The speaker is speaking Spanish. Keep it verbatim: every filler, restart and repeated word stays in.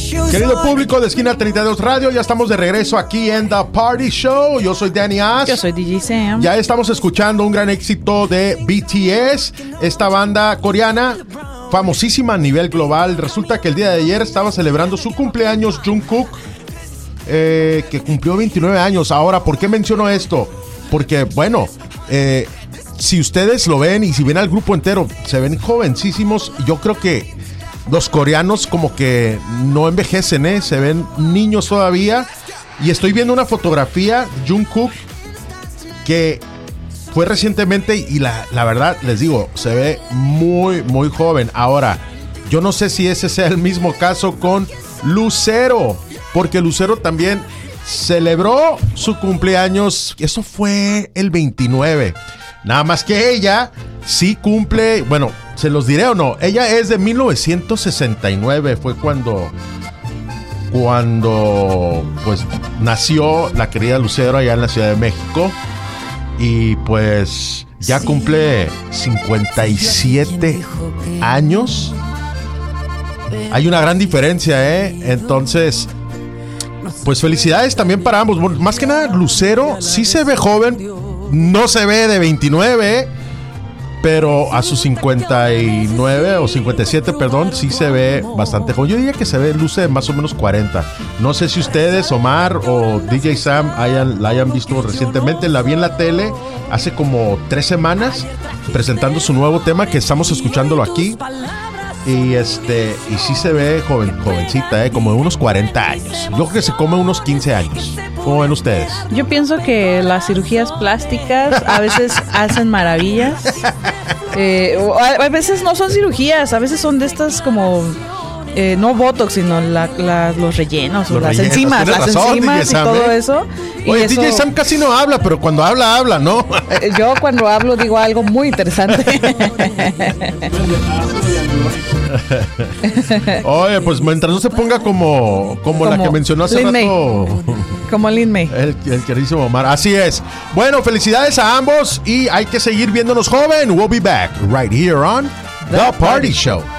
Querido público de Esquina treinta y dos Radio, ya estamos de regreso aquí en The Party Show. Yo soy Danny As. Yo soy D J Sam. Ya estamos escuchando un gran éxito de B T S, esta banda coreana famosísima a nivel global. Resulta que el día de ayer estaba celebrando su cumpleaños Jungkook, eh, que cumplió veintinueve años. Ahora, ¿por qué menciono esto? Porque, bueno, eh, si ustedes lo ven y si ven al grupo entero, se ven jovencísimos. Yo creo que los coreanos como que no envejecen, ¿eh? Se ven niños todavía. Y estoy viendo una fotografía de Jungkook que fue recientemente y la, la verdad, les digo, se ve muy, muy joven. Ahora, yo no sé si ese sea el mismo caso con Lucero, porque Lucero también celebró su cumpleaños. Eso fue el veintinueve. Nada más que ella sí cumple, bueno, se los diré o no, ella es de mil novecientos sesenta y nueve, fue cuando, cuando pues nació la querida Lucero allá en la Ciudad de México. Y pues ya cumple cincuenta y siete años. Hay una gran diferencia, ¿eh? Entonces, pues felicidades también para ambos. Más que nada, Lucero sí se ve joven. No se ve de veintinueve, ¿eh? Pero a sus cincuenta y nueve o cincuenta y siete, perdón, sí se ve bastante joven. Yo diría que se ve, luce más o menos cuarenta. No sé si ustedes, Omar o D J Sam, hayan, la hayan visto recientemente. La vi en la tele hace como tres semanas presentando su nuevo tema, que estamos escuchándolo aquí. Y este y sí se ve joven, jovencita, ¿eh? Como de unos cuarenta años. Yo creo que se come unos quince años. ¿Cómo ven ustedes? Yo pienso que las cirugías plásticas a veces hacen maravillas. Eh, a, a veces no son cirugías, a veces son de estas como... Eh, no botox, sino la, la, los rellenos, los las rellenos, enzimas, las razón, enzimas y Sam, todo ¿eh? eso. Y Oye, eso, D J Sam casi no habla, pero cuando habla, habla, ¿no? Eh, yo cuando hablo digo algo muy interesante. Oye, pues mientras no se ponga como, como, como la que mencionó hace Lin rato. May. Como Lin May. El, el queridísimo Omar. Así es. Bueno, felicidades a ambos y hay que seguir viéndonos joven. We'll be back right here on The Party Show.